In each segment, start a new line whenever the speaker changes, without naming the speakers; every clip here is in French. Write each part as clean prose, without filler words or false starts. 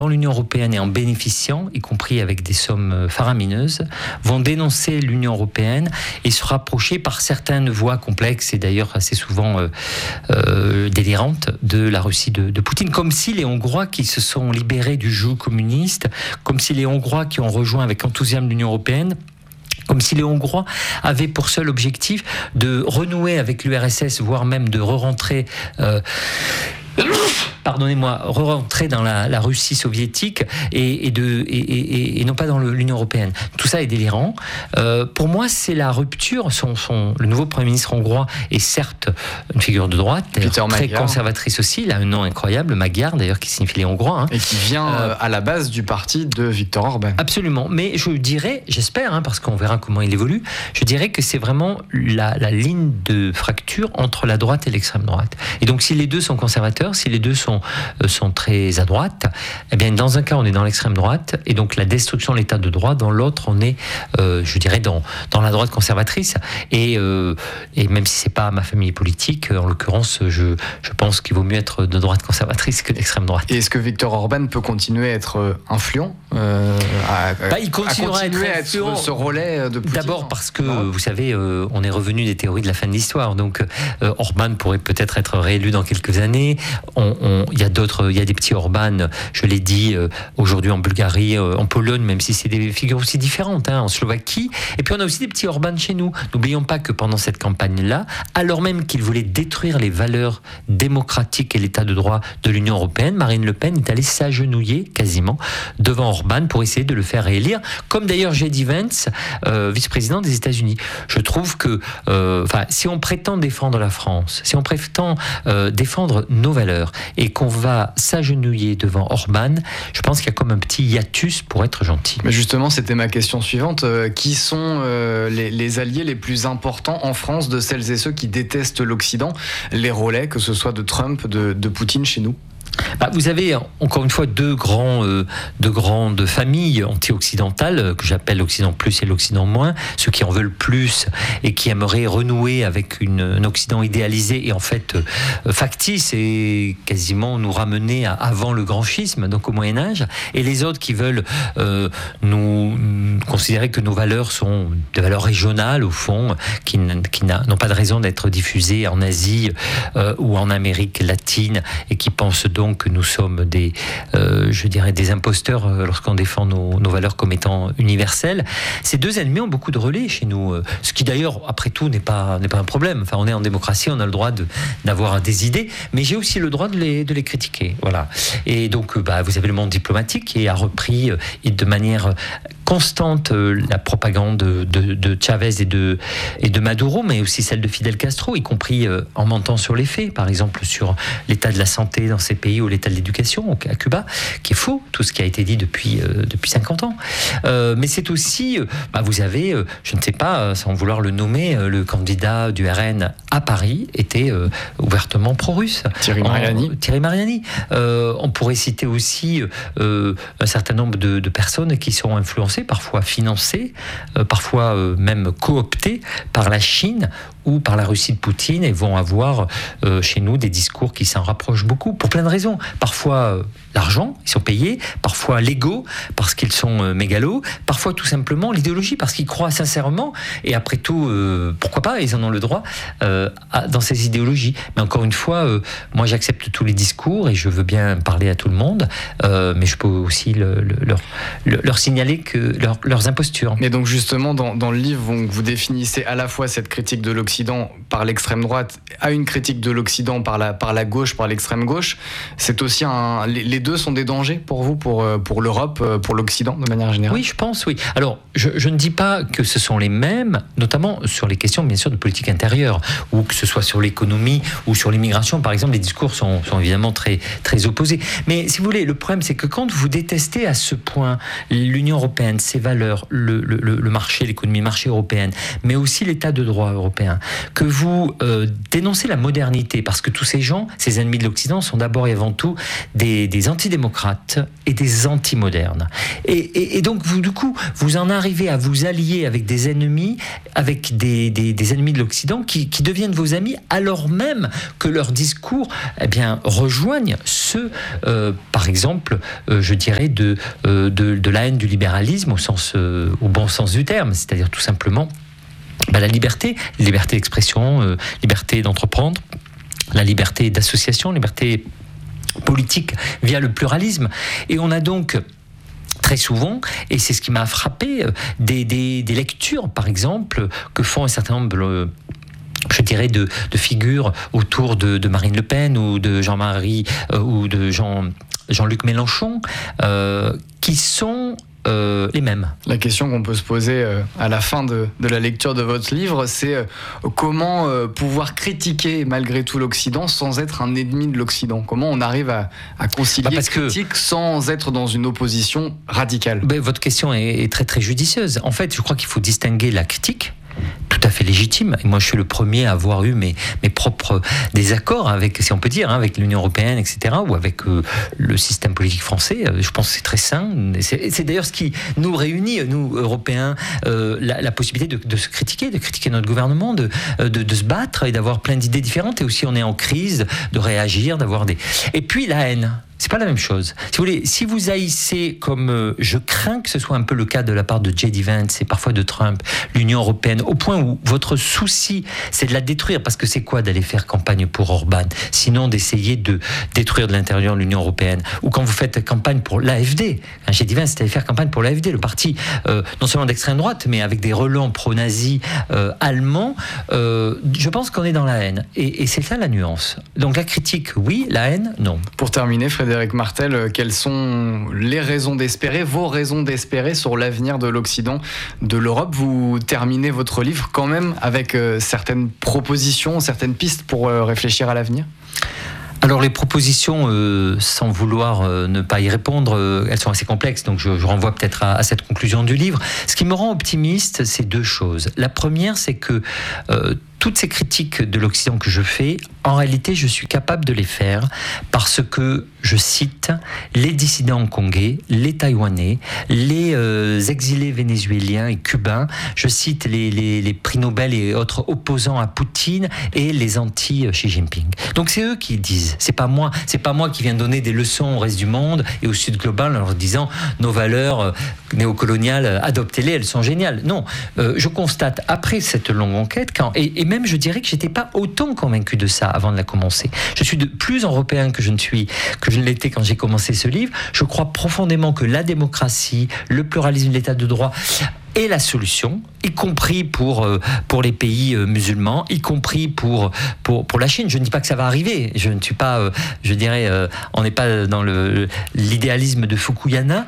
dans l'Union européenne et en bénéficiant, y compris avec des sommes faramineuses, vont dénoncer l'Union européenne et se rapprocher par certaines voies complexes et d'ailleurs assez souvent délirantes de la Russie de Poutine, comme si les Hongrois qui se sont libérés du joug communiste, comme si les Hongrois qui ont rejoint avec enthousiasme l'Union européenne, comme si les Hongrois avaient pour seul objectif de renouer avec l'URSS, voire même de re-rentrer re-rentrer dans la Russie soviétique et non pas dans l'Union européenne. Tout ça est délirant. Pour moi, c'est la rupture. Le nouveau Premier ministre hongrois est certes une figure de droite, très conservatrice aussi. Il a un nom incroyable, Magyar, d'ailleurs, qui signifie les Hongrois.
Et qui vient à la base du parti de Viktor Orban.
Absolument. Mais je dirais, j'espère, parce qu'on verra comment il évolue, je dirais que c'est vraiment la ligne de fracture entre la droite et l'extrême droite. Et donc, si les deux sont conservateurs, si les deux sont très à droite, eh bien dans un cas on est dans l'extrême droite et donc la destruction de l'état de droit, dans l'autre on est je dirais dans la droite conservatrice et même si c'est pas ma famille politique, en l'occurrence je pense qu'il vaut mieux être de droite conservatrice que d'extrême droite.
Et est-ce que Viktor Orban peut continuer à être influent
il continuera à être
ce relais de Poutine?
D'abord parce que vous savez on est revenu des théories de la fin de l'histoire, donc Orban pourrait peut-être être réélu dans quelques années. Il y a des petits Orban, je l'ai dit, aujourd'hui en Bulgarie, en Pologne, même si c'est des figures aussi différentes, en Slovaquie. Et puis on a aussi des petits Orban chez nous. N'oublions pas que pendant cette campagne-là, alors même qu'il voulait détruire les valeurs démocratiques et l'état de droit de l'Union européenne, Marine Le Pen est allée s'agenouiller quasiment devant Orban pour essayer de le faire réélire, comme d'ailleurs J.D. Vance, vice-président des États-Unis. Je trouve que si on prétend défendre la France, si on prétend défendre nos valeurs, et qu'on va s'agenouiller devant Orban, je pense qu'il y a comme un petit hiatus pour être gentil.
Mais justement, c'était ma question suivante. Qui sont les alliés les plus importants en France de celles et ceux qui détestent l'Occident, les relais, que ce soit de Trump, de Poutine chez nous?
Vous avez encore une fois deux grandes familles anti-occidentales que j'appelle l'Occident plus et l'Occident moins, ceux qui en veulent plus et qui aimeraient renouer avec un Occident idéalisé et en fait factice et quasiment nous ramener à avant le grand schisme, donc au Moyen-Âge, et les autres qui veulent nous considérer que nos valeurs sont des valeurs régionales au fond, qui n'ont pas de raison d'être diffusées en Asie ou en Amérique latine et qui pensent donc que nous sommes des imposteurs lorsqu'on défend nos valeurs comme étant universelles. Ces deux ennemis ont beaucoup de relais chez nous, ce qui d'ailleurs, après tout, n'est pas un problème. Enfin, on est en démocratie, on a le droit d'avoir des idées, mais j'ai aussi le droit de les critiquer. Voilà. Et donc, vous avez le monde diplomatique qui a repris de manière constante la propagande de Chavez et de Maduro, mais aussi celle de Fidel Castro, y compris en mentant sur les faits, par exemple sur l'état de la santé dans ces pays ou l'état de l'éducation à Cuba, qui est faux, tout ce qui a été dit depuis 50 ans. Mais c'est aussi, vous avez, je ne sais pas, sans vouloir le nommer, le candidat du RN à Paris était ouvertement pro-russe.
Thierry
Mariani. On pourrait citer aussi un certain nombre de personnes qui sont influencées, parfois financées, parfois même cooptées par la Chine ou par la Russie de Poutine et vont avoir chez nous des discours qui s'en rapprochent beaucoup pour plein de raisons. Parfois l'argent, ils sont payés, parfois l'ego parce qu'ils sont mégalos, parfois tout simplement l'idéologie parce qu'ils croient sincèrement et après tout, pourquoi pas, ils en ont le droit dans ces idéologies. Mais encore une fois, moi j'accepte tous les discours et je veux bien parler à tout le monde, mais je peux aussi leur signaler que leurs impostures.
Mais donc justement dans le livre, vous définissez à la fois cette critique de l'Occident par l'extrême droite à une critique de l'Occident par la gauche, par l'extrême gauche. C'est aussi les deux sont des dangers pour vous, pour l'Europe, pour l'Occident de manière générale?
Oui, je pense, oui. Alors, je ne dis pas que ce sont les mêmes, notamment sur les questions, bien sûr, de politique intérieure, ou que ce soit sur l'économie ou sur l'immigration, par exemple, les discours sont évidemment très, très opposés. Mais si vous voulez, le problème, c'est que quand vous détestez à ce point l'Union européenne, ses valeurs, le marché, l'économie marché européenne, mais aussi l'état de droit européen, que vous dénoncez la modernité, parce que tous ces gens, ces ennemis de l'Occident, sont d'abord et avant tout des antidémocrates et des antimodernes. Et donc, vous, du coup, vous en arrivez à vous allier avec des ennemis, avec des ennemis de l'Occident qui deviennent vos amis, alors même que leurs discours rejoignent ceux, par exemple, je dirais, de la haine du libéralisme au bon sens du terme, c'est-à-dire tout simplement la liberté d'expression, liberté d'entreprendre, la liberté d'association, liberté politique via le pluralisme. Et on a donc très souvent, et c'est ce qui m'a frappé, des lectures, par exemple, que font un certain nombre, je dirais, de figures autour de Marine Le Pen ou de Jean-Marie ou de Jean-Luc Mélenchon, qui sont les mêmes.
La question qu'on peut se poser à la fin de la lecture de votre livre, c'est comment pouvoir critiquer malgré tout l'Occident sans être un ennemi de l'Occident. Comment on arrive à concilier critique sans être dans une opposition radicale.
Votre question est très très judicieuse. En fait, je crois qu'il faut distinguer la critique, tout à fait légitime. Et moi, je suis le premier à avoir eu mes propres désaccords avec, si on peut dire, avec l'Union européenne, etc., ou avec le système politique français. Je pense que c'est très sain. C'est d'ailleurs ce qui nous réunit, nous, Européens, la possibilité de se critiquer, de critiquer notre gouvernement, de se battre et d'avoir plein d'idées différentes. Et aussi, on est en crise, de réagir, d'avoir des... Et puis, la haine. C'est pas la même chose. Si vous voulez, si vous haïssez, comme je crains que ce soit un peu le cas de la part de J.D. Vance et parfois de Trump, l'Union européenne, au point où votre souci, c'est de la détruire, parce que c'est quoi d'aller faire campagne pour Orban, sinon d'essayer de détruire de l'intérieur l'Union européenne, ou quand vous faites campagne pour l'AfD, J.D. Vance, c'est d'aller faire campagne pour l'AfD, le parti non seulement d'extrême droite, mais avec des relents pro-nazis allemands, je pense qu'on est dans la haine. Et c'est ça la nuance. Donc la critique, oui, la haine, non.
Pour terminer, Frédéric Martel, quelles sont les raisons d'espérer, vos raisons d'espérer sur l'avenir de l'Occident, de l'Europe? Vous terminez votre livre quand même avec certaines propositions, certaines pistes pour réfléchir à l'avenir?
Alors les propositions, sans vouloir ne pas y répondre, elles sont assez complexes, donc je renvoie peut-être à cette conclusion du livre. Ce qui me rend optimiste, c'est deux choses. La première, c'est que toutes ces critiques de l'Occident que je fais, en réalité, je suis capable de les faire parce que je cite les dissidents congolais, les Taïwanais, les exilés vénézuéliens et cubains, je cite les prix Nobel et autres opposants à Poutine et les anti-Xi Jinping. Donc c'est eux qui disent, c'est pas moi qui viens donner des leçons au reste du monde et au Sud global en leur disant nos valeurs néocoloniales, adoptez-les, elles sont géniales. Non, je constate après cette longue enquête, et même je dirais que j'étais pas autant convaincu de ça avant de la commencer. Je suis de plus européen que je ne l'étais quand j'ai commencé ce livre. Je crois profondément que la démocratie, le pluralisme de l'état de droit est la solution, y compris pour les pays musulmans, y compris pour la Chine. Je ne dis pas que ça va arriver. Je ne suis pas, on n'est pas dans l'idéalisme de Fukuyama,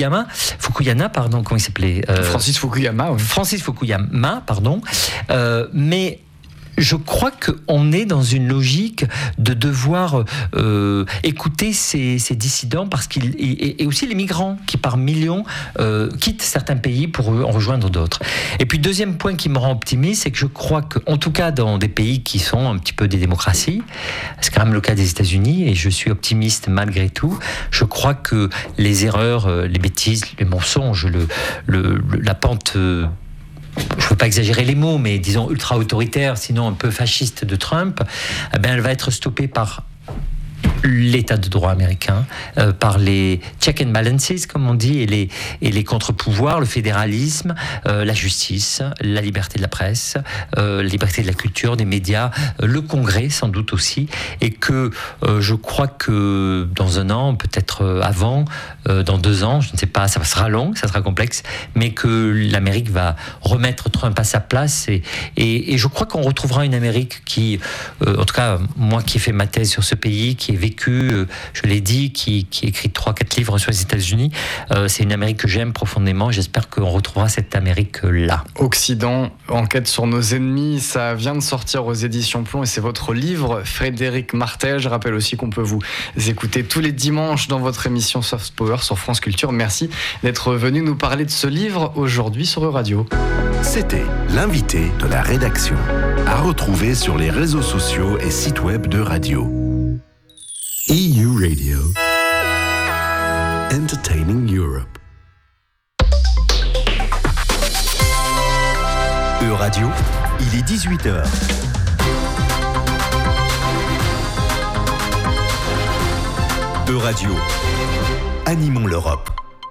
pardon, comment il s'appelait
Francis Fukuyama. Oui.
Francis Fukuyama, pardon. Mais je crois qu'on est dans une logique de devoir écouter ces dissidents et aussi les migrants qui par millions quittent certains pays pour en rejoindre d'autres. Et puis deuxième point qui me rend optimiste, c'est que je crois qu'en tout cas dans des pays qui sont un petit peu des démocraties, c'est quand même le cas des États-Unis et je suis optimiste malgré tout, je crois que les erreurs, les bêtises, les mensonges, la pente... je ne veux pas exagérer les mots, mais disons ultra-autoritaire, sinon un peu fasciste de Trump, elle va être stoppée par l'état de droit américain, par les check and balances, comme on dit, et les contre-pouvoirs, le fédéralisme, la justice, la liberté de la presse, la liberté de la culture, des médias, le Congrès sans doute aussi, et que je crois que dans un an, peut-être avant, dans 2 ans, je ne sais pas, ça sera long, ça sera complexe, mais que l'Amérique va remettre Trump à sa place, et je crois qu'on retrouvera une Amérique qui, en tout cas, moi qui ai fait ma thèse sur ce pays, qui ai vécu vécu, je l'ai dit, qui écrit 3-4 livres sur les États-Unis. C'est une Amérique que j'aime profondément. J'espère qu'on retrouvera cette Amérique-là.
Occident, enquête sur nos ennemis, ça vient de sortir aux éditions Plomb et c'est votre livre, Frédéric Martel. Je rappelle aussi qu'on peut vous écouter tous les dimanches dans votre émission Soft Power sur France Culture. Merci d'être venu nous parler de ce livre aujourd'hui sur Radio.
C'était l'invité de la rédaction, à retrouver sur les réseaux sociaux et sites web de Radio. EU Radio. Entertaining Europe.
Radio, il est 18h. Radio, animons l'Europe.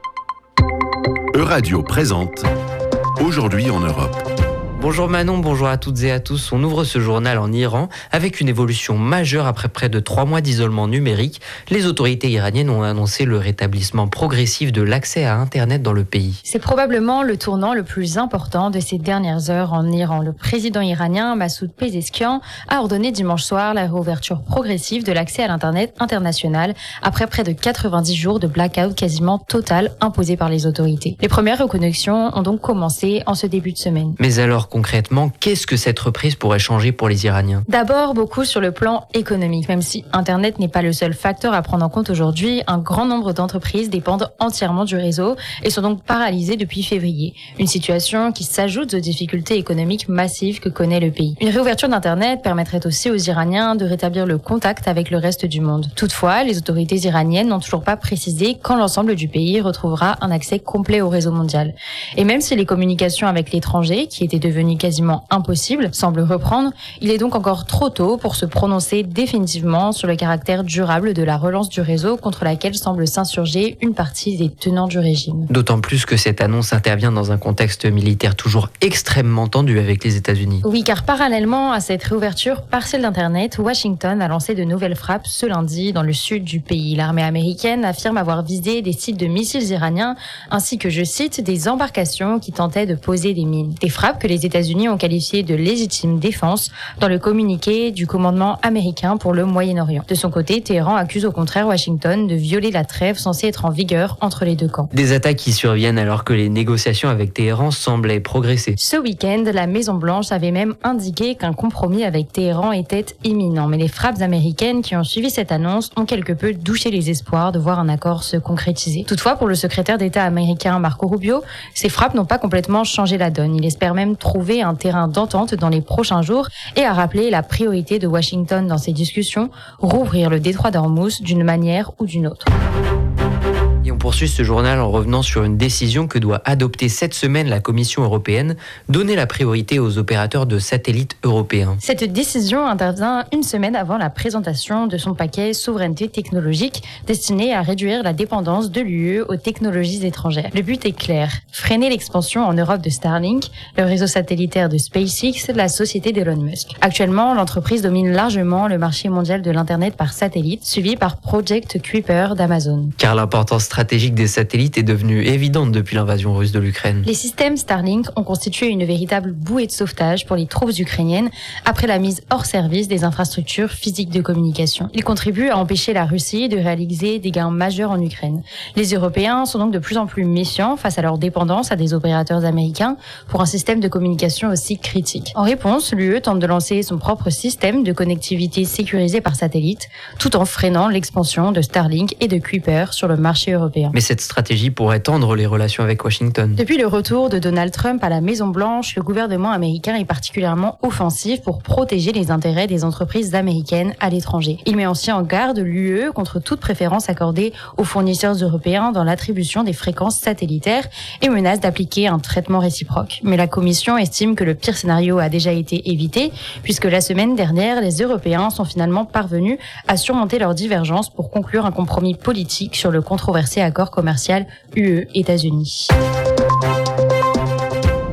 Radio présente Aujourd'hui en Europe.
Bonjour Manon, bonjour à toutes et à tous. On ouvre ce journal en Iran avec une évolution majeure après près de 3 mois d'isolement numérique. Les autorités iraniennes ont annoncé le rétablissement progressif de l'accès à Internet dans le pays.
C'est probablement le tournant le plus important de ces dernières heures en Iran. Le président iranien Massoud Pezeshkian a ordonné dimanche soir la réouverture progressive de l'accès à l'Internet international après près de 90 jours de blackout quasiment total imposé par les autorités. Les premières reconnexions ont donc commencé en ce début de semaine.
Mais alors concrètement, qu'est-ce que cette reprise pourrait changer pour les Iraniens ?
D'abord, beaucoup sur le plan économique. Même si Internet n'est pas le seul facteur à prendre en compte aujourd'hui, un grand nombre d'entreprises dépendent entièrement du réseau et sont donc paralysées depuis février. Une situation qui s'ajoute aux difficultés économiques massives que connaît le pays. Une réouverture d'Internet permettrait aussi aux Iraniens de rétablir le contact avec le reste du monde. Toutefois, les autorités iraniennes n'ont toujours pas précisé quand l'ensemble du pays retrouvera un accès complet au réseau mondial. Et même si les communications avec l'étranger, qui étaient devenues quasiment impossible, semble reprendre, il est donc encore trop tôt pour se prononcer définitivement sur le caractère durable de la relance du réseau contre laquelle semble s'insurger une partie des tenants du régime.
D'autant plus que cette annonce intervient dans un contexte militaire toujours extrêmement tendu avec les États-Unis.
Oui, car parallèlement à cette réouverture partielle d'Internet, Washington a lancé de nouvelles frappes ce lundi dans le sud du pays. L'armée américaine affirme avoir visé des sites de missiles iraniens ainsi que, je cite, des embarcations qui tentaient de poser des mines. Des frappes que les États-Unis ont qualifiées de légitime défense dans le communiqué du commandement américain pour le Moyen-Orient. De son côté, Téhéran accuse au contraire Washington de violer la trêve censée être en vigueur entre les deux camps.
Des attaques qui surviennent alors que les négociations avec Téhéran semblaient progresser.
Ce week-end, la Maison-Blanche avait même indiqué qu'un compromis avec Téhéran était imminent. Mais les frappes américaines qui ont suivi cette annonce ont quelque peu douché les espoirs de voir un accord se concrétiser. Toutefois, pour le secrétaire d'État américain Marco Rubio, ces frappes n'ont pas complètement changé la donne. Il espère même trouver un terrain d'entente dans les prochains jours et a rappelé la priorité de Washington dans ces discussions, rouvrir le détroit d'Ormuz d'une manière ou d'une autre.
Et on poursuit ce journal en revenant sur une décision que doit adopter cette semaine la Commission européenne, donner la priorité aux opérateurs de satellites européens.
Cette décision intervient une semaine avant la présentation de son paquet souveraineté technologique destiné à réduire la dépendance de l'UE aux technologies étrangères. Le but est clair, freiner l'expansion en Europe de Starlink, le réseau satellitaire de SpaceX, la société d'Elon Musk. Actuellement, l'entreprise domine largement le marché mondial de l'Internet par satellite, suivi par Project Kuiper d'Amazon.
Car l'importance stratégique des satellites est devenue évidente depuis l'invasion russe de l'Ukraine.
Les systèmes Starlink ont constitué une véritable bouée de sauvetage pour les troupes ukrainiennes après la mise hors service des infrastructures physiques de communication. Ils contribuent à empêcher la Russie de réaliser des gains majeurs en Ukraine. Les Européens sont donc de plus en plus méfiants face à leur dépendance à des opérateurs américains pour un système de communication aussi critique. En réponse, l'UE tente de lancer son propre système de connectivité sécurisé par satellite, tout en freinant l'expansion de Starlink et de Kuiper sur le marché européen.
Mais cette stratégie pourrait tendre les relations avec Washington.
Depuis le retour de Donald Trump à la Maison-Blanche, le gouvernement américain est particulièrement offensif pour protéger les intérêts des entreprises américaines à l'étranger. Il met aussi en garde l'UE contre toute préférence accordée aux fournisseurs européens dans l'attribution des fréquences satellitaires et menace d'appliquer un traitement réciproque. Mais la Commission estime que le pire scénario a déjà été évité, puisque la semaine dernière, les Européens sont finalement parvenus à surmonter leurs divergences pour conclure un compromis politique sur le controversé accord commercial UE-États-Unis.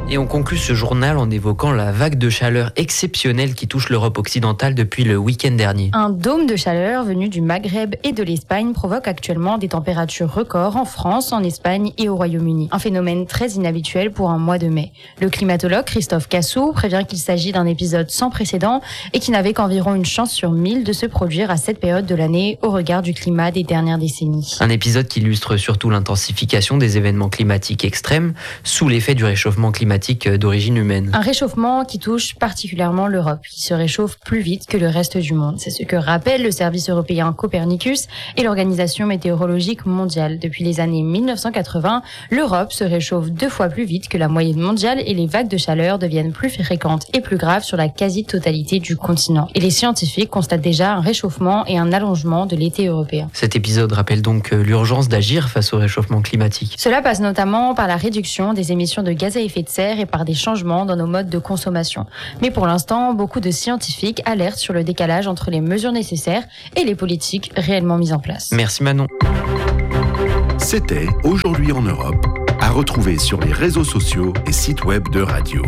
Et on conclut ce journal en évoquant la vague de chaleur exceptionnelle qui touche l'Europe occidentale depuis le week-end dernier.
Un dôme de chaleur venu du Maghreb et de l'Espagne provoque actuellement des températures records en France, en Espagne et au Royaume-Uni. Un phénomène très inhabituel pour un mois de mai. Le climatologue Christophe Cassou prévient qu'il s'agit d'un épisode sans précédent et qui n'avait qu'environ une chance sur 1000 de se produire à cette période de l'année au regard du climat des dernières décennies.
Un épisode qui illustre surtout l'intensification des événements climatiques extrêmes sous l'effet du réchauffement climatique d'origine humaine.
Un réchauffement qui touche particulièrement l'Europe, qui se réchauffe plus vite que le reste du monde. C'est ce que rappelle le service européen Copernicus et l'Organisation météorologique mondiale. Depuis les années 1980, l'Europe se réchauffe 2 fois plus vite que la moyenne mondiale et les vagues de chaleur deviennent plus fréquentes et plus graves sur la quasi-totalité du continent. Et les scientifiques constatent déjà un réchauffement et un allongement de l'été européen.
Cet épisode rappelle donc l'urgence d'agir face au réchauffement climatique.
Cela passe notamment par la réduction des émissions de gaz à effet de serre et par des changements dans nos modes de consommation. Mais pour l'instant, beaucoup de scientifiques alertent sur le décalage entre les mesures nécessaires et les politiques réellement mises en place.
Merci Manon.
C'était Aujourd'hui en Europe, à retrouver sur les réseaux sociaux et sites web de Radio.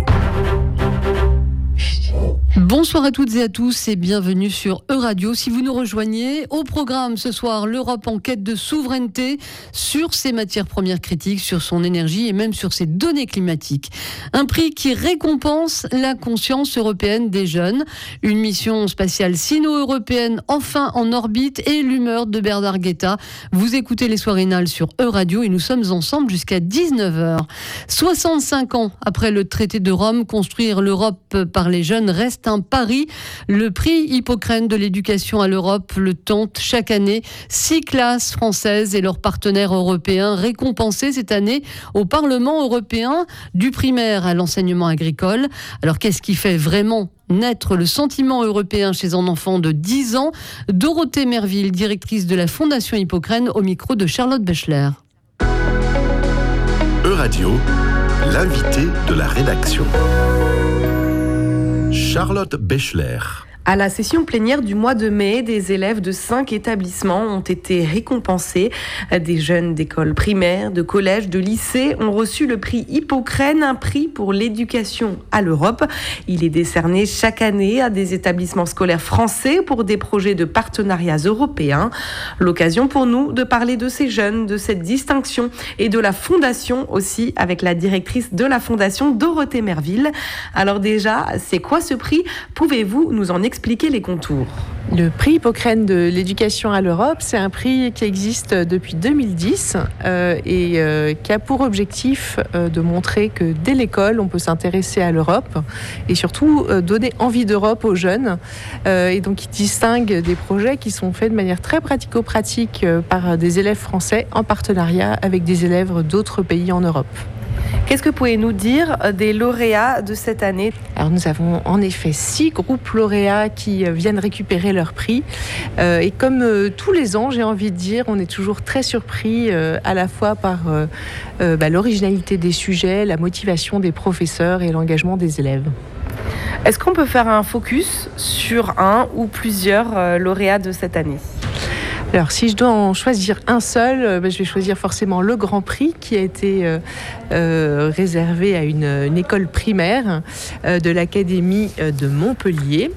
Bonsoir à toutes et à tous et bienvenue sur Euradio. Si vous nous rejoignez, au programme ce soir, l'Europe en quête de souveraineté sur ses matières premières critiques, sur son énergie et même sur ses données climatiques. Un prix qui récompense la conscience européenne des jeunes. Une mission spatiale sino-européenne enfin en orbite et l'humeur de Bernard Guetta. Vous écoutez les soirénales sur Euradio et nous sommes ensemble jusqu'à 19h. 65 ans après le traité de Rome, construire l'Europe par les jeunes reste un pari. Le prix Hippocrène de l'éducation à l'Europe le tente chaque année. 6 classes françaises et leurs partenaires européens récompensés cette année au Parlement européen, du primaire à l'enseignement agricole. Alors qu'est-ce qui fait vraiment naître le sentiment européen chez un enfant de 10 ans? Dorothée Merville, directrice de la Fondation Hippocrène, au micro de Charlotte Bechler.
Euradio, l'invité de la rédaction. Charlotte Bechler.
À la session plénière du mois de mai, des élèves de 5 établissements ont été récompensés. Des jeunes d'écoles primaires, de collèges, de lycées ont reçu le prix Hippocrène, un prix pour l'éducation à l'Europe. Il est décerné chaque année à des établissements scolaires français pour des projets de partenariats européens. L'occasion pour nous de parler de ces jeunes, de cette distinction et de la fondation aussi, avec la directrice de la fondation, Dorothée Merville. Alors déjà, c'est quoi ce prix? Pouvez-vous nous en expliquer les contours?
Le prix Hippocrène de l'éducation à l'Europe, c'est un prix qui existe depuis 2010 et qui a pour objectif de montrer que dès l'école, on peut s'intéresser à l'Europe et surtout donner envie d'Europe aux jeunes. Et donc, il distingue des projets qui sont faits de manière très pratico-pratique par des élèves français en partenariat avec des élèves d'autres pays en Europe.
Qu'est-ce que pouvez-nous dire des lauréats de cette année?
Alors nous avons en effet 6 groupes lauréats qui viennent récupérer leur prix. Et comme tous les ans, j'ai envie de dire, on est toujours très surpris à la fois par l'originalité des sujets, la motivation des professeurs et l'engagement des élèves.
Est-ce qu'on peut faire un focus sur un ou plusieurs lauréats de cette année?
Alors, si je dois en choisir un seul, je vais choisir forcément le Grand Prix qui a été réservé à une école primaire de l'Académie de Montpellier.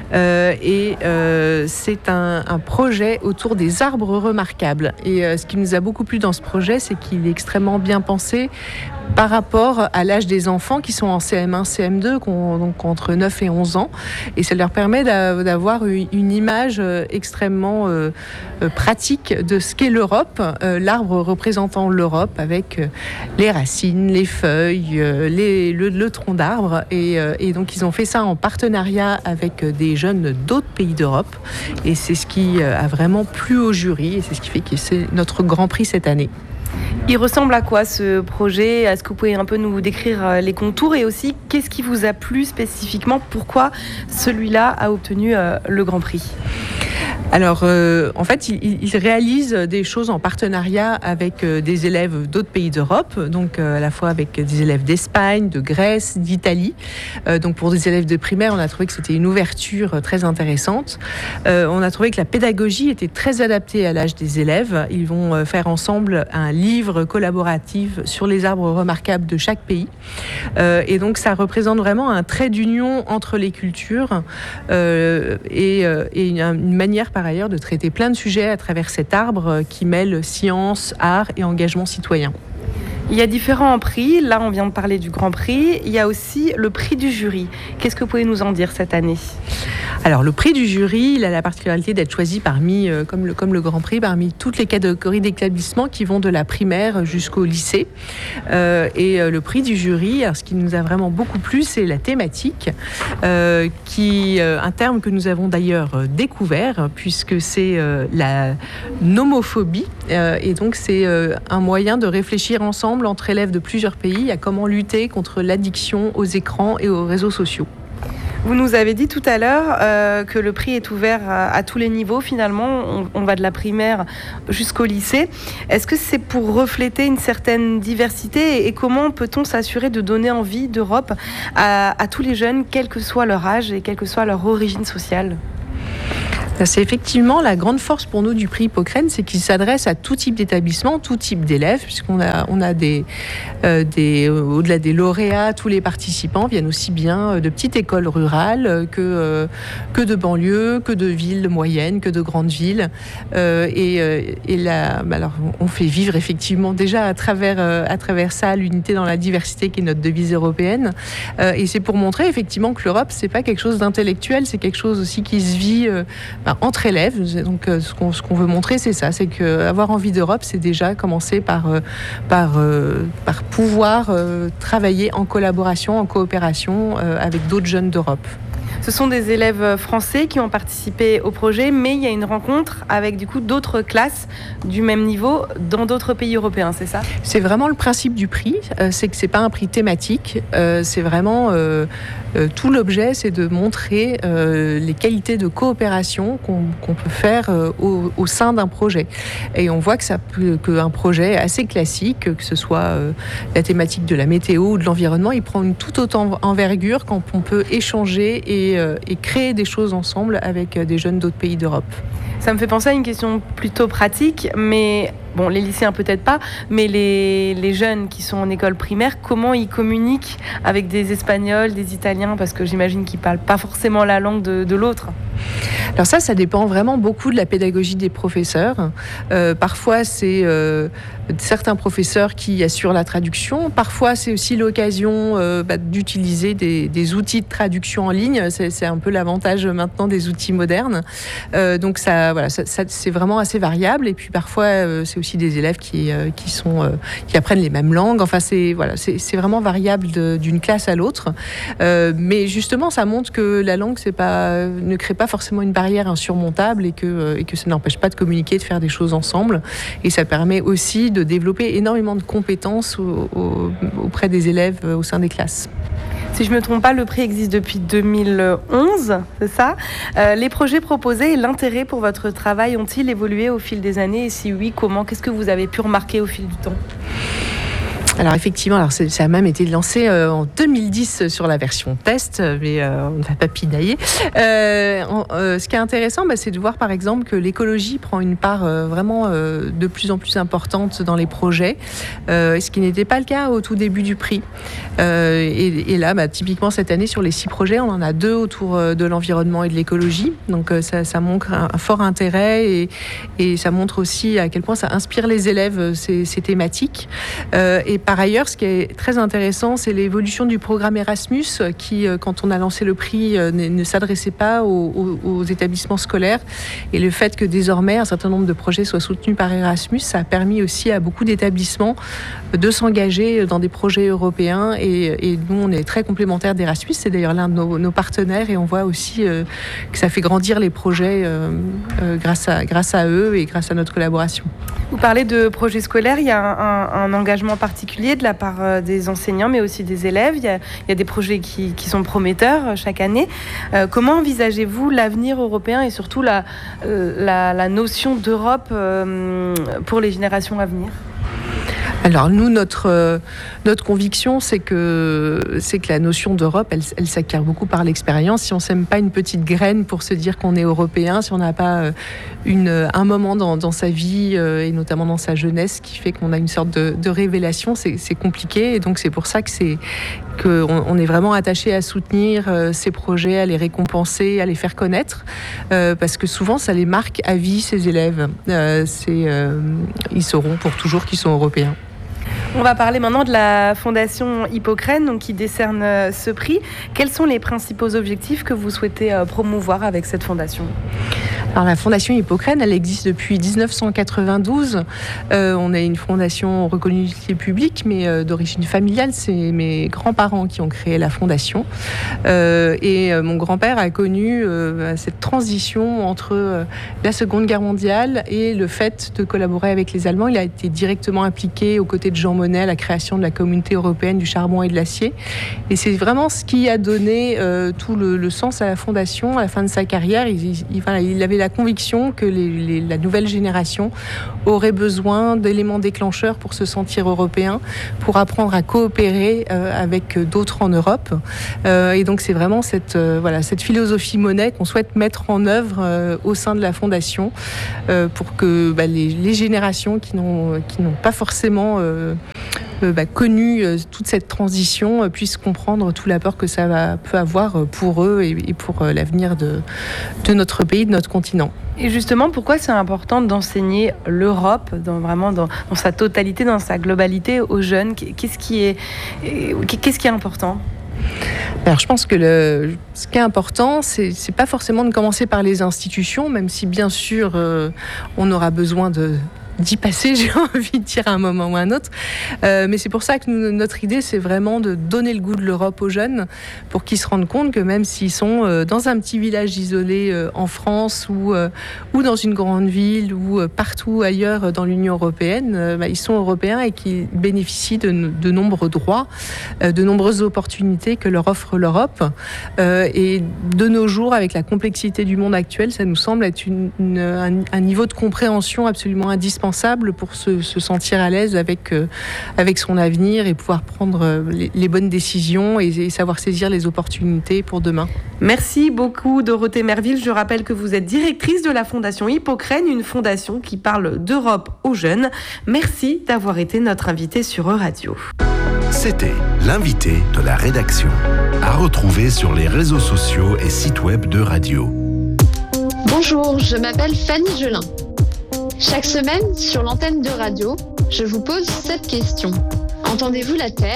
C'est un projet autour des arbres remarquables. Et ce qui nous a beaucoup plu dans ce projet, c'est qu'il est extrêmement bien pensé par rapport à l'âge des enfants qui sont en CM1, CM2, donc entre 9 et 11 ans. Et ça leur permet d'avoir une image extrêmement pratique de ce qu'est l'Europe, l'arbre représentant l'Europe avec les racines, les feuilles, le tronc d'arbre. Et donc ils ont fait ça en partenariat avec des jeunes d'autres pays d'Europe. Et c'est ce qui a vraiment plu au jury et c'est ce qui fait que c'est notre Grand Prix cette année.
Il ressemble à quoi ce projet? Est-ce que vous pouvez un peu nous décrire les contours et aussi qu'est-ce qui vous a plu spécifiquement? Pourquoi celui-là a obtenu le Grand Prix?
Alors, en fait, il réalise des choses en partenariat avec des élèves d'autres pays d'Europe, donc à la fois avec des élèves d'Espagne, de Grèce, d'Italie. Donc, pour des élèves de primaire, on a trouvé que c'était une ouverture très intéressante. On a trouvé que la pédagogie était très adaptée à l'âge des élèves. Ils vont faire ensemble un livre collaboratif sur les arbres remarquables de chaque pays. Et donc, ça représente vraiment un trait d'union entre les cultures et une manière par ailleurs de traiter plein de sujets à travers cet arbre qui mêle science, art et engagement citoyen.
Il y a différents prix. Là, on vient de parler du Grand Prix. Il y a aussi le prix du jury. Qu'est-ce que vous pouvez nous en dire cette année ?
Alors, le prix du jury, il a la particularité d'être choisi parmi, comme le Grand Prix, parmi toutes les catégories d'établissements qui vont de la primaire jusqu'au lycée. Et le prix du jury, alors, ce qui nous a vraiment beaucoup plu, c'est la thématique, un terme que nous avons d'ailleurs découvert, puisque c'est la nomophobie. Et donc, c'est un moyen de réfléchir ensemble entre élèves de plusieurs pays à comment lutter contre l'addiction aux écrans et aux réseaux sociaux.
Vous nous avez dit tout à l'heure que le prix est ouvert à tous les niveaux. Finalement, on va de la primaire jusqu'au lycée. Est-ce que c'est pour refléter une certaine diversité et comment peut-on s'assurer de donner envie d'Europe à tous les jeunes, quel que soit leur âge et quelle que soit leur origine sociale ?
C'est effectivement la grande force pour nous du prix Hippocrène, c'est qu'il s'adresse à tout type d'établissement, tout type d'élèves, puisqu'on a au-delà des lauréats, tous les participants viennent aussi bien de petites écoles rurales que de banlieues, que de villes moyennes, que de grandes villes. Alors, on fait vivre effectivement déjà à travers ça l'unité dans la diversité qui est notre devise européenne. Et c'est pour montrer effectivement que l'Europe, c'est pas quelque chose d'intellectuel, c'est quelque chose aussi qui se vit entre élèves. Donc ce qu'on veut montrer, c'est ça, c'est qu'avoir envie d'Europe, c'est déjà commencer par pouvoir travailler en collaboration, en coopération avec d'autres jeunes d'Europe.
Ce sont des élèves français qui ont participé au projet, mais il y a une rencontre avec du coup d'autres classes du même niveau dans d'autres pays européens, c'est ça ?
C'est vraiment le principe du prix, c'est que c'est pas un prix thématique, c'est vraiment tout l'objet, c'est de montrer les qualités de coopération qu'on peut faire au sein d'un projet. Et on voit qu'un projet assez classique, que ce soit la thématique de la météo ou de l'environnement, il prend une toute autre envergure quand on peut échanger et créer des choses ensemble avec des jeunes d'autres pays d'Europe.
Ça me fait penser à une question plutôt pratique, mais bon, les lycéens peut-être pas, mais les jeunes qui sont en école primaire, comment ils communiquent avec des Espagnols, des Italiens, parce que j'imagine qu'ils parlent pas forcément la langue de l'autre.
Alors ça dépend vraiment beaucoup de la pédagogie des professeurs. Parfois, c'est certains professeurs qui assurent la traduction. Parfois, c'est aussi l'occasion d'utiliser des outils de traduction en ligne. C'est un peu l'avantage maintenant des outils modernes. Donc ça, c'est vraiment assez variable. Et puis parfois, c'est aussi des élèves qui apprennent les mêmes langues. Enfin, c'est vraiment variable d'une classe à l'autre. Mais justement, ça montre que la langue, ne crée pas forcément une barrière insurmontable et que ça n'empêche pas de communiquer, de faire des choses ensemble. Et ça permet aussi de développer énormément de compétences auprès des élèves au sein des classes.
Si je ne me trompe pas, le prix existe depuis 2011, c'est ça ? Les projets proposés et l'intérêt pour votre travail ont-ils évolué au fil des années ? Et si oui, comment ? Qu'est-ce que vous avez pu remarquer au fil du temps ?
Alors effectivement, ça a même été lancé en 2010 sur la version test, mais on ne va pas pinailler. Ce qui est intéressant, c'est de voir par exemple que l'écologie prend une part vraiment de plus en plus importante dans les projets, ce qui n'était pas le cas au tout début du prix. Et là, typiquement cette année, sur les 6 projets, on en a 2 autour de l'environnement et de l'écologie. Donc ça montre un fort intérêt et ça montre aussi à quel point ça inspire les élèves, ces thématiques. Et par ailleurs, ce qui est très intéressant, c'est l'évolution du programme Erasmus qui, quand on a lancé le prix, ne s'adressait pas aux établissements scolaires. Et le fait que désormais, un certain nombre de projets soient soutenus par Erasmus, ça a permis aussi à beaucoup d'établissements de s'engager dans des projets européens. Et nous, on est très complémentaires d'Erasmus. C'est d'ailleurs l'un de nos partenaires et on voit aussi que ça fait grandir les projets grâce à eux et grâce à notre collaboration.
Vous parlez de projets scolaires, il y a un engagement particulier particulier de la part des enseignants, mais aussi des élèves. Il y a des projets qui sont prometteurs chaque année. Comment envisagez-vous l'avenir européen et surtout la notion d'Europe pour les générations à venir ?
Alors nous, notre conviction, c'est que la notion d'Europe, elle s'acquiert beaucoup par l'expérience. Si on sème pas une petite graine pour se dire qu'on est européen, si on n'a pas un moment dans sa vie et notamment dans sa jeunesse qui fait qu'on a une sorte de révélation, c'est compliqué. Et donc c'est pour ça qu'on est vraiment attaché à soutenir ces projets, à les récompenser, à les faire connaître, parce que souvent ça les marque à vie, ces élèves. Ils sauront pour toujours qu'ils sont européens.
On va parler maintenant de la Fondation Hippocrène, donc qui décerne ce prix. Quels sont les principaux objectifs que vous souhaitez promouvoir avec cette fondation ?
Alors la Fondation Hippocrène, elle existe depuis 1992. On est une fondation reconnue d'utilité publique, mais d'origine familiale. C'est mes grands-parents qui ont créé la fondation. Et mon grand-père a connu cette transition entre la Seconde Guerre mondiale et le fait de collaborer avec les Allemands. Il a été directement impliqué aux côtés de Jean Monnet à la création de la Communauté européenne du charbon et de l'acier. Et c'est vraiment ce qui a donné tout le sens à la fondation. À la fin de sa carrière, il avait la conviction que la nouvelle génération aurait besoin d'éléments déclencheurs pour se sentir européen, pour apprendre à coopérer avec d'autres en Europe. Et donc c'est vraiment cette philosophie Monnet qu'on souhaite mettre en œuvre au sein de la fondation pour que les générations qui n'ont pas forcément connu toute cette transition puissent comprendre tout l'apport que ça peut avoir pour eux et pour l'avenir de notre pays, de notre continent.
Et justement, pourquoi c'est important d'enseigner l'Europe dans sa totalité, dans sa globalité aux jeunes ? Qu'est-ce qui est important ?
Alors, je pense que ce qui est important, c'est pas forcément de commencer par les institutions, même si bien sûr on aura besoin d'y passer, j'ai envie de dire à un moment ou à un autre. Mais c'est pour ça que notre idée, c'est vraiment de donner le goût de l'Europe aux jeunes pour qu'ils se rendent compte que même s'ils sont dans un petit village isolé en France ou dans une grande ville ou partout ailleurs dans l'Union européenne, ils sont européens et qu'ils bénéficient de nombreux droits, de nombreuses opportunités que leur offre l'Europe. Et de nos jours, avec la complexité du monde actuel, ça nous semble être un niveau de compréhension absolument indispensable pour se sentir à l'aise avec son avenir et pouvoir prendre les bonnes décisions et savoir saisir les opportunités pour demain.
Merci beaucoup Dorothée Merville. Je rappelle que vous êtes directrice de la Fondation Hippocrène, une fondation qui parle d'Europe aux jeunes. Merci d'avoir été notre invitée sur Euradio.
C'était l'invité de la rédaction, à retrouver sur les réseaux sociaux et sites web d'Euradio.
Bonjour, je m'appelle Fanny Gelin. Chaque semaine, sur l'antenne d'Euradio, je vous pose cette question. Entendez-vous la Terre ?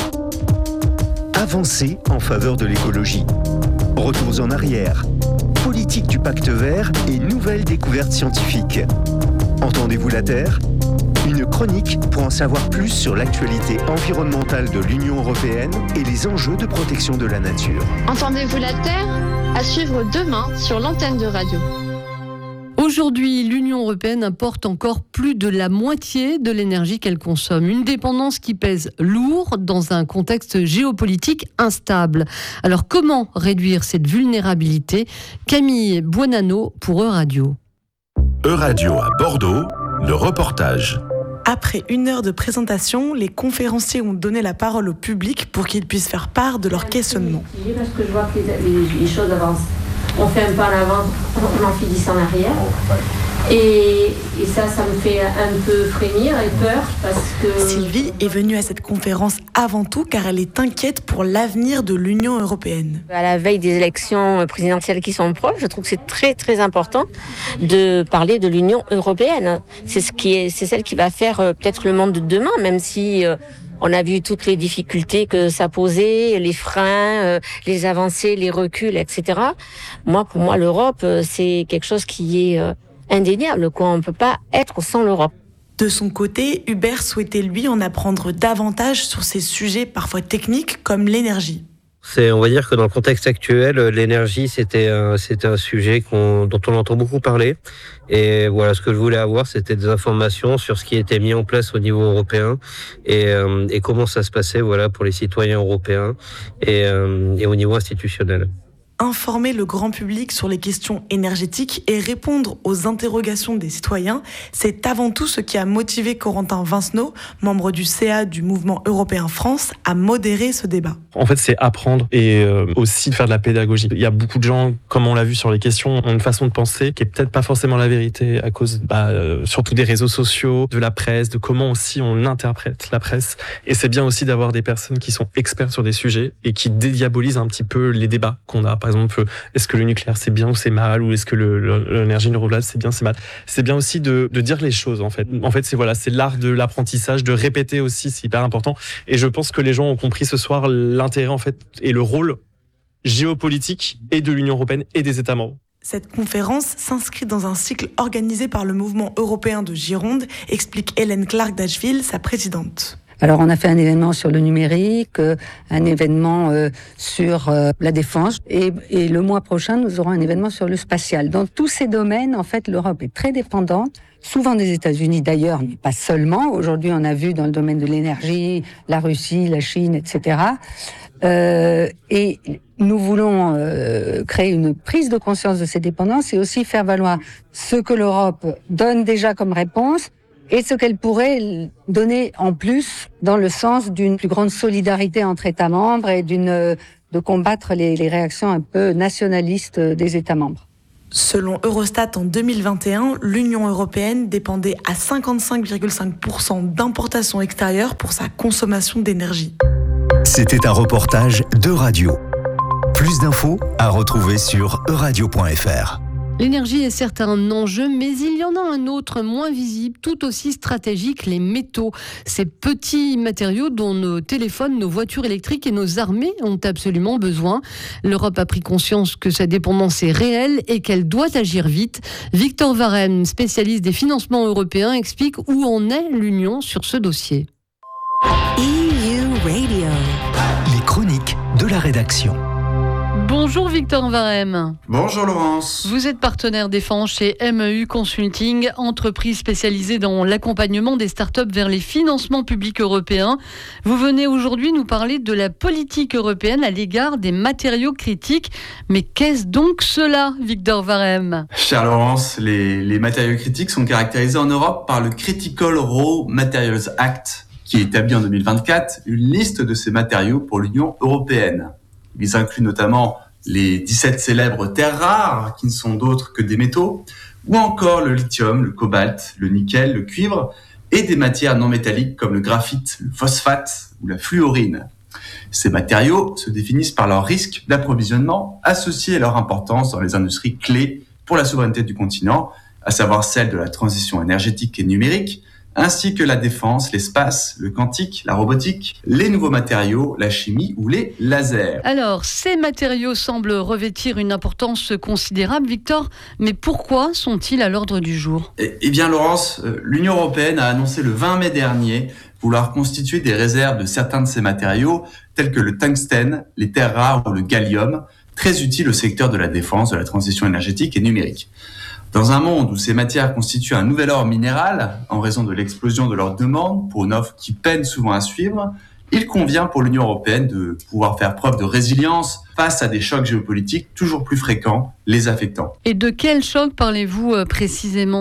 Avancez en faveur de l'écologie. Retours en arrière. Politique du pacte vert et nouvelles découvertes scientifiques. Entendez-vous la Terre ? Une chronique pour en savoir plus sur l'actualité environnementale de l'Union européenne et les enjeux de protection de la nature.
Entendez-vous la Terre ? À suivre demain sur l'antenne d'Euradio.
Aujourd'hui, l'Union européenne importe encore plus de la moitié de l'énergie qu'elle consomme. Une dépendance qui pèse lourd dans un contexte géopolitique instable. Alors comment réduire cette vulnérabilité ? Camille Buonanno pour Euradio.
Euradio à Bordeaux, le reportage.
Après 1 heure de présentation, les conférenciers ont donné la parole au public pour qu'ils puissent faire part de leurs questionnements.
Parce que je vois que les choses avancent. On fait un pas en avant, on en fait 10 en arrière. Et ça me fait un peu frémir et peur parce que...
Sylvie est venue à cette conférence avant tout car elle est inquiète pour l'avenir de l'Union européenne.
À la veille des élections présidentielles qui sont proches, je trouve que c'est très très important de parler de l'Union européenne. C'est celle qui va faire peut-être le monde de demain, même si... on a vu toutes les difficultés que ça posait, les freins, les avancées, les reculs, etc. Pour moi, l'Europe, c'est quelque chose qui est indéniable, quoi. On ne peut pas être sans l'Europe.
De son côté, Hubert souhaitait lui en apprendre davantage sur ces sujets parfois techniques comme l'énergie.
On va dire que dans le contexte actuel, l'énergie, c'était un sujet dont on entend beaucoup parler. Et voilà, ce que je voulais avoir, c'était des informations sur ce qui était mis en place au niveau européen et comment ça se passait, voilà, pour les citoyens européens et au niveau institutionnel.
Informer le grand public sur les questions énergétiques et répondre aux interrogations des citoyens, c'est avant tout ce qui a motivé Corentin Vincenot, membre du CA du Mouvement Européen France, à modérer ce débat.
En fait, c'est apprendre et aussi faire de la pédagogie. Il y a beaucoup de gens, comme on l'a vu sur les questions, ont une façon de penser qui est peut-être pas forcément la vérité à cause surtout des réseaux sociaux, de la presse, de comment aussi on interprète la presse. Et c'est bien aussi d'avoir des personnes qui sont experts sur des sujets et qui dédiabolisent un petit peu les débats qu'on a. Par exemple, est-ce que le nucléaire c'est bien ou c'est mal, ou est-ce que l'énergie renouvelable c'est bien, c'est mal. C'est bien aussi de dire les choses en fait. En fait, c'est l'art de l'apprentissage, de répéter aussi, c'est hyper important. Et je pense que les gens ont compris ce soir l'intérêt en fait et le rôle géopolitique et de l'Union européenne et des États membres.
Cette conférence s'inscrit dans un cycle organisé par le Mouvement européen de Gironde, explique Hélène Clark-Dachville, sa présidente.
Alors on a fait un événement sur le numérique, un événement sur la défense et le mois prochain nous aurons un événement sur le spatial. Dans tous ces domaines, en fait, l'Europe est très dépendante, souvent des États-Unis d'ailleurs, mais pas seulement. Aujourd'hui, on a vu dans le domaine de l'énergie, la Russie, la Chine, etc. Et nous voulons créer une prise de conscience de ces dépendances et aussi faire valoir ce que l'Europe donne déjà comme réponse et ce qu'elle pourrait donner en plus dans le sens d'une plus grande solidarité entre États membres et de combattre les réactions un peu nationalistes des États membres.
Selon Eurostat, en 2021, l'Union européenne dépendait à 55,5% d'importations extérieures pour sa consommation d'énergie.
C'était un reportage d'Euradio. Plus d'infos à retrouver sur euradio.fr.
L'énergie est certes un enjeu, mais il y en a un autre moins visible, tout aussi stratégique, les métaux. Ces petits matériaux dont nos téléphones, nos voitures électriques et nos armées ont absolument besoin. L'Europe a pris conscience que sa dépendance est réelle et qu'elle doit agir vite. Victor Varenne, spécialiste des financements européens, explique où en est l'Union sur ce dossier.
EU Radio. Les chroniques de la rédaction.
Bonjour Victor Varenne.
Bonjour Laurence.
Vous êtes partenaire défense chez MEU Consulting, entreprise spécialisée dans l'accompagnement des startups vers les financements publics européens. Vous venez aujourd'hui nous parler de la politique européenne à l'égard des matériaux critiques. Mais qu'est-ce donc cela, Victor Varenne ?
Chère Laurence, les matériaux critiques sont caractérisés en Europe par le Critical Raw Materials Act, qui établit en 2024 une liste de ces matériaux pour l'Union européenne. Ils incluent notamment les 17 célèbres terres rares, qui ne sont d'autres que des métaux, ou encore le lithium, le cobalt, le nickel, le cuivre, et des matières non métalliques comme le graphite, le phosphate ou la fluorine. Ces matériaux se définissent par leur risque d'approvisionnement associé à leur importance dans les industries clés pour la souveraineté du continent, à savoir celle de la transition énergétique et numérique, ainsi que la défense, l'espace, le quantique, la robotique, les nouveaux matériaux, la chimie ou les lasers.
Alors, ces matériaux semblent revêtir une importance considérable, Victor, mais pourquoi sont-ils à l'ordre du jour ?
Eh bien, Laurence, l'Union européenne a annoncé le 20 mai dernier vouloir constituer des réserves de certains de ces matériaux, tels que le tungstène, les terres rares ou le gallium, très utiles au secteur de la défense, de la transition énergétique et numérique. Dans un monde où ces matières constituent un nouvel or minéral, en raison de l'explosion de leur demande pour une offre qui peine souvent à suivre, il convient pour l'Union européenne de pouvoir faire preuve de résilience face à des chocs géopolitiques toujours plus fréquents, les affectant.
Et de quel choc parlez-vous précisément ?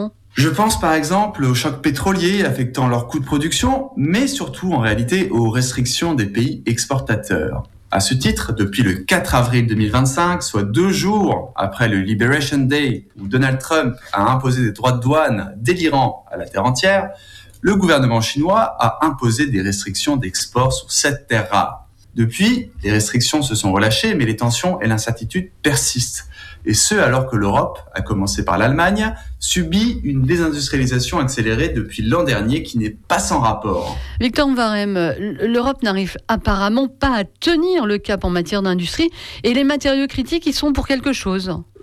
Je pense par exemple aux chocs pétroliers affectant leurs coûts de production, mais surtout en réalité aux restrictions des pays exportateurs. À ce titre, depuis le 4 avril 2025, soit 2 jours après le Liberation Day où Donald Trump a imposé des droits de douane délirants à la terre entière, le gouvernement chinois a imposé des restrictions d'export sur 7 terres rares. Depuis, les restrictions se sont relâchées, mais les tensions et l'incertitude persistent. Et ce, alors que l'Europe, à commencer par l'Allemagne, subit une désindustrialisation accélérée depuis l'an dernier qui n'est pas sans rapport.
Victor Varenne, l'Europe n'arrive apparemment pas à tenir le cap en matière d'industrie et les matériaux critiques, ils sont pour quelque chose.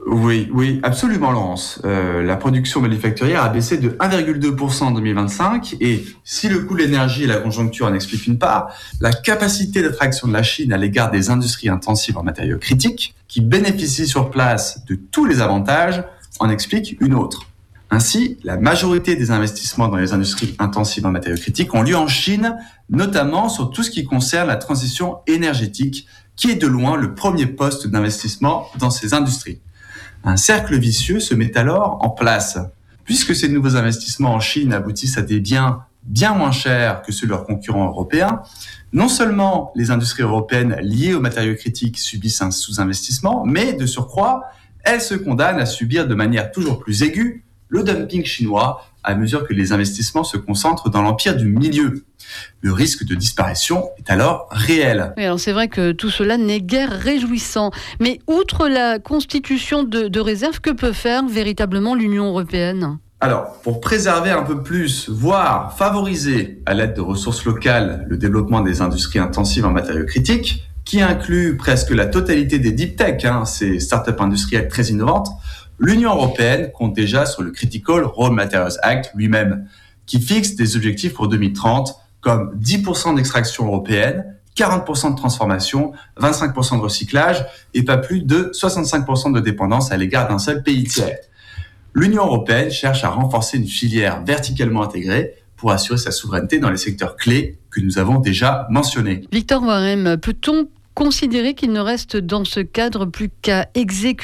Oui, absolument, Laurence. La production manufacturière a baissé de 1,2% en 2025 et si le coût de l'énergie et la conjoncture en expliquent une part, la capacité d'attraction de la Chine à l'égard des industries intensives en matériaux critiques, qui bénéficient sur place de tous les avantages, en explique une autre. Ainsi, la majorité des investissements dans les industries intensives en matériaux critiques ont lieu en Chine, notamment sur tout ce qui concerne la transition énergétique, qui est de loin le premier poste d'investissement dans ces industries. Un cercle vicieux se met alors en place. Puisque ces nouveaux investissements en Chine aboutissent à des biens bien moins chers que ceux de leurs concurrents européens, non seulement les industries européennes liées aux matériaux critiques subissent un sous-investissement, mais de surcroît, elles se condamnent à subir de manière toujours plus aiguë le dumping chinois à mesure que les investissements se concentrent dans l'empire du milieu. Le risque de disparition est alors réel.
Oui, alors c'est vrai que tout cela n'est guère réjouissant. Mais outre la constitution de réserves, que peut faire véritablement l'Union européenne ?
Alors, pour préserver un peu plus, voire favoriser à l'aide de ressources locales le développement des industries intensives en matériaux critiques, qui inclut presque la totalité des deep tech, ces startups industrielles très innovantes, l'Union européenne compte déjà sur le Critical Raw Materials Act lui-même, qui fixe des objectifs pour 2030 comme 10% d'extraction européenne, 40% de transformation, 25% de recyclage et pas plus de 65% de dépendance à l'égard d'un seul pays tiers. L'Union européenne cherche à renforcer une filière verticalement intégrée pour assurer sa souveraineté dans les secteurs clés que nous avons déjà mentionnés.
Victor Warem, peut-on considérer qu'il ne reste dans ce cadre plus qu'à exécuter ?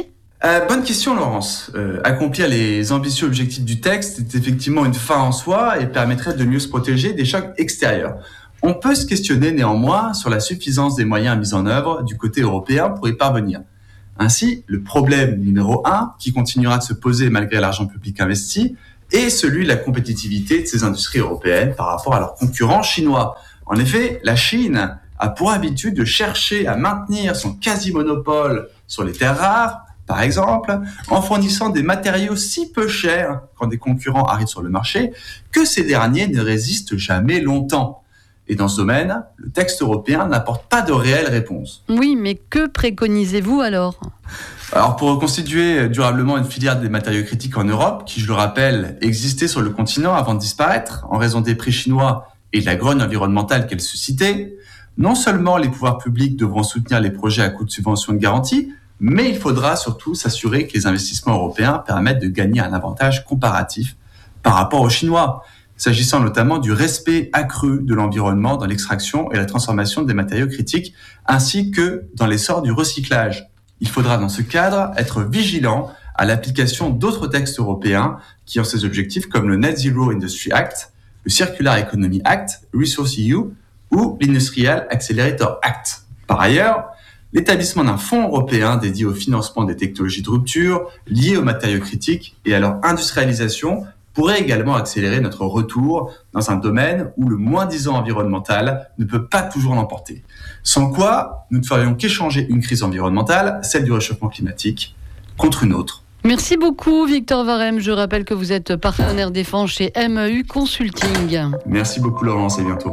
Bonne question, Laurence. Accomplir les ambitieux objectifs du texte est effectivement une fin en soi et permettrait de mieux se protéger des chocs extérieurs. On peut se questionner néanmoins sur la suffisance des moyens mis en œuvre du côté européen pour y parvenir. Ainsi, le problème numéro 1, qui continuera de se poser malgré l'argent public investi, est celui de la compétitivité de ces industries européennes par rapport à leurs concurrents chinois. En effet, la Chine a pour habitude de chercher à maintenir son quasi-monopole sur les terres rares, par exemple, en fournissant des matériaux si peu chers quand des concurrents arrivent sur le marché, que ces derniers ne résistent jamais longtemps. Et dans ce domaine, le texte européen n'apporte pas de réelle réponse.
Oui, mais que préconisez-vous alors ?
Alors pour reconstituer durablement une filière des matériaux critiques en Europe, qui, je le rappelle, existait sur le continent avant de disparaître en raison des prix chinois et de la grogne environnementale qu'elle suscitait, non seulement les pouvoirs publics devront soutenir les projets à coût de subvention et de garantie, mais il faudra surtout s'assurer que les investissements européens permettent de gagner un avantage comparatif par rapport aux Chinois, s'agissant notamment du respect accru de l'environnement dans l'extraction et la transformation des matériaux critiques, ainsi que dans l'essor du recyclage. Il faudra dans ce cadre être vigilant à l'application d'autres textes européens qui ont ces objectifs comme le Net Zero Industry Act, le Circular Economy Act, Resource EU ou l'Industrial Accelerator Act. Par ailleurs, l'établissement d'un fonds européen dédié au financement des technologies de rupture liées aux matériaux critiques et à leur industrialisation pourrait également accélérer notre retour dans un domaine où le moins-disant environnemental ne peut pas toujours l'emporter. Sans quoi, nous ne ferions qu'échanger une crise environnementale, celle du réchauffement climatique, contre une autre.
Merci beaucoup Victor Warem. Je rappelle que vous êtes partenaire défense chez MEU Consulting.
Merci beaucoup Laurence et bientôt.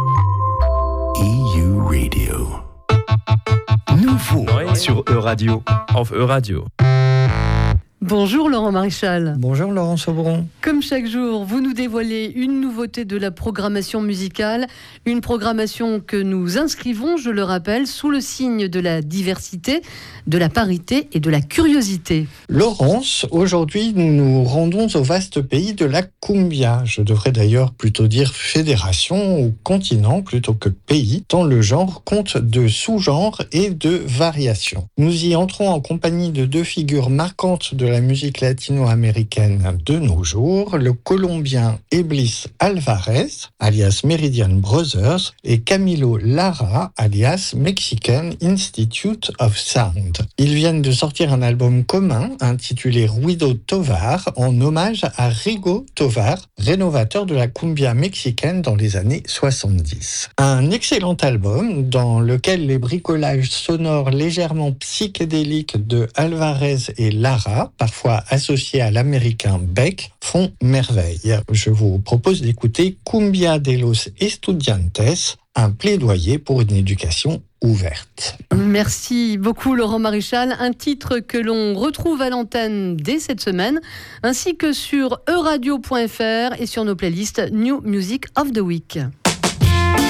EU Radio. Nouveau
sur Euradio. Auf Euradio.
Bonjour Laurent Maréchal.
Bonjour Laurent Sobron.
Comme chaque jour, vous nous dévoilez une nouveauté de la programmation musicale, une programmation que nous inscrivons, je le rappelle, sous le signe de la diversité, de la parité et de la curiosité.
Laurence, aujourd'hui nous nous rendons au vaste pays de la cumbia. Je devrais d'ailleurs plutôt dire fédération ou continent plutôt que pays, tant le genre compte de sous-genres et de variations. Nous y entrons en compagnie de deux figures marquantes de la musique latino-américaine de nos jours, le Colombien Eblis Alvarez, alias Meridian Brothers, et Camilo Lara, alias Mexican Institute of Sound. Ils viennent de sortir un album commun intitulé Ruido Tovar, en hommage à Rigo Tovar, rénovateur de la cumbia mexicaine dans les années 70. Un excellent album dans lequel les bricolages sonores légèrement psychédéliques de Alvarez et Lara, parfois associés à l'américain Beck, font merveille. Je vous propose d'écouter Cumbia de los Estudiantes, un plaidoyer pour une éducation ouverte.
Merci beaucoup Laurent Maréchal. Un titre que l'on retrouve à l'antenne dès cette semaine, ainsi que sur euradio.fr et sur nos playlists New Music of the Week.